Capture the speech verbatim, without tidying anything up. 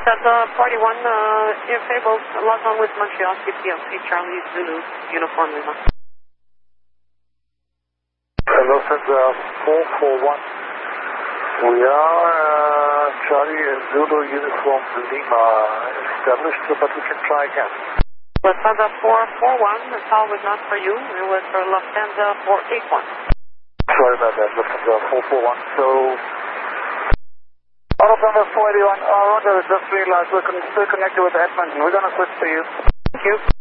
Lufthansa forty-one, uh, Airfable, log on with Montreal, C P L C, Charlie Zulu, Uniform Lima. Lufthansa four four one. We are uh, Charlie Zulu Uniform Lima established, but we can try again. Lufthansa four four one, the call was not for you, it was for Lufthansa four eight one. Sorry about that, Lufthansa four four one. So, Lufthansa four eighty-one, uh, Roger, just realized we're con still connected with Edmonton. We're going to switch to you. Thank you.